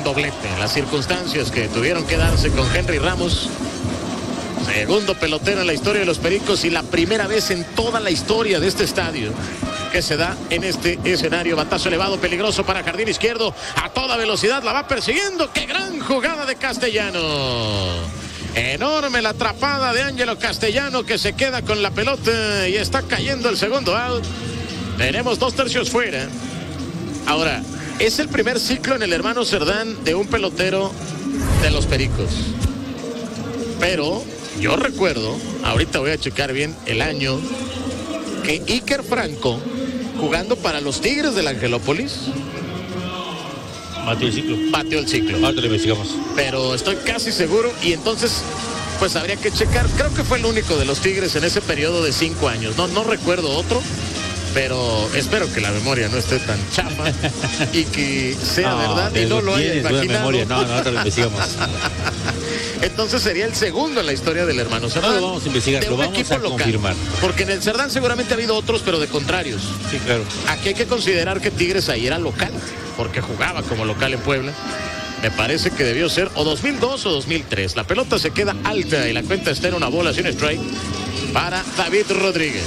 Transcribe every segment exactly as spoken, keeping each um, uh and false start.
doblete. Las circunstancias que tuvieron que darse con Henry Ramos, segundo pelotero en la historia de los Pericos y la primera vez en toda la historia de este estadio que se da en este escenario. Batazo elevado, peligroso para jardín izquierdo, a toda velocidad, la va persiguiendo. ¡Qué gran jugada de Castellano! Enorme la atrapada de Ángelo Castellano, que se queda con la pelota y está cayendo el segundo out. Tenemos dos tercios fuera. Ahora, es el primer ciclo en el Hermano Cerdán de un pelotero de los Pericos. Pero yo recuerdo, ahorita voy a checar bien el año, que Iker Franco, jugando para los Tigres del Angelópolis, Batió el ciclo. Batió el ciclo. Ahora lo investigamos. Pero estoy casi seguro y entonces pues habría que checar. Creo que fue el único de los Tigres en ese periodo de cinco años. No, no recuerdo otro, pero espero que la memoria no esté tan chafa y que sea no, verdad y no lo haya imaginado. Memoria. No, no, ahora lo investigamos. Entonces sería el segundo en la historia del Hermano Cerdán. No lo vamos a investigar, de lo un vamos equipo a local. confirmar. Porque en el Cerdán seguramente ha habido otros, pero de contrarios. Sí, claro. Aquí hay que considerar que Tigres ahí era local, porque jugaba como local en Puebla. Me parece que debió ser o dos mil dos o dos mil tres. La pelota se queda alta y la cuenta está en una bola sin strike para David Rodríguez.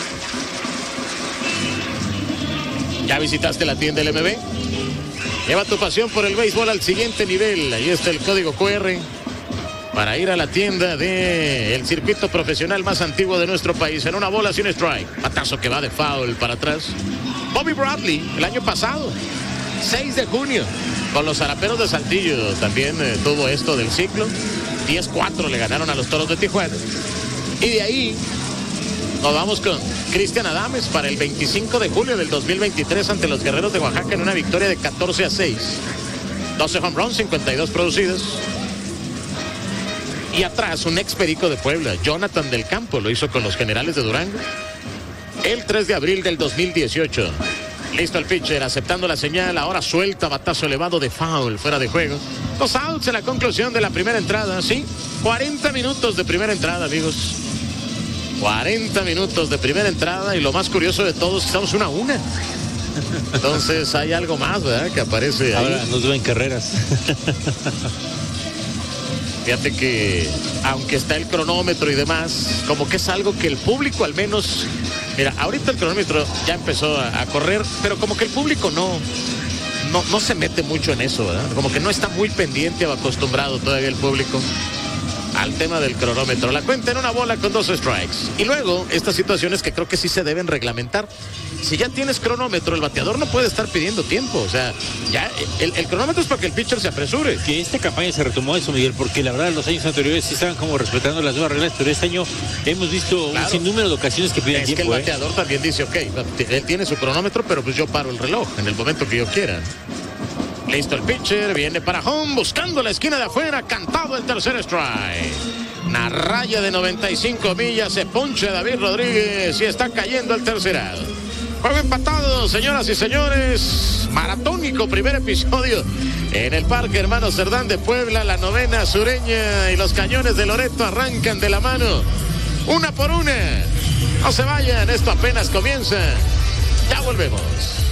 ¿Ya visitaste la tienda L M B? Lleva tu pasión por el béisbol al siguiente nivel. Ahí está el código Q R para ir a la tienda del circuito profesional más antiguo de nuestro país. En una bola sin strike. Patazo que va de foul para atrás. Bobby Bradley, el año pasado, seis de junio, con los Zaraperos de Saltillo, también eh, tuvo esto del ciclo. diez cuatro le ganaron a los Toros de Tijuana. Y de ahí nos vamos con Cristian Adames para el veinticinco de julio del dos mil veintitrés ante los Guerreros de Oaxaca en una victoria de catorce a seis. doce home runs, cincuenta y dos producidos. Y atrás, un ex Perico de Puebla, Jonathan del Campo, lo hizo con los Generales de Durango el tres de abril del dos mil dieciocho. Listo el pitcher, aceptando la señal, ahora suelta, batazo elevado de foul, fuera de juego. Dos outs en la conclusión de la primera entrada, sí, cuarenta minutos de primera entrada, amigos. cuarenta minutos de primera entrada y lo más curioso de todo es que estamos una a una. Entonces hay algo más, ¿verdad? Que aparece ahí. Ahora nos ven carreras. Fíjate que, aunque está el cronómetro y demás, como que es algo que el público al menos... Mira, ahorita el cronómetro ya empezó a, a correr, pero como que el público no, no, no se mete mucho en eso, ¿verdad? Como que no está muy pendiente o acostumbrado todavía el público al tema del cronómetro. La cuenta en una bola con dos strikes. Y luego, estas situaciones que creo que sí se deben reglamentar. Si ya tienes cronómetro, el bateador no puede estar pidiendo tiempo. O sea, ya el, el cronómetro es para que el pitcher se apresure. Que esta campaña se retomó eso, Miguel, porque la verdad los años anteriores sí estaban como respetando las nuevas reglas, pero este año hemos visto claro, un sinnúmero de ocasiones que piden es tiempo. Es que el bateador ¿eh? también dice, ok, él tiene su cronómetro, pero pues yo paro el reloj en el momento que yo quiera. Listo el pitcher, viene para home, buscando la esquina de afuera, cantado el tercer strike. Una raya de noventa y cinco millas, se poncha David Rodríguez y está cayendo el tercer out. Juego empatado, señoras y señores. Maratónico primer episodio en el Parque Hermano Cerdán de Puebla. La novena sureña y los Cañones de Loreto arrancan de la mano. Una por una. No se vayan, esto apenas comienza. Ya volvemos.